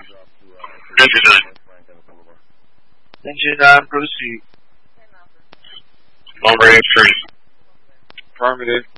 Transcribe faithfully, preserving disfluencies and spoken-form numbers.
Engine nine. Engine nine, proceed. Bomber A three. Affirmative.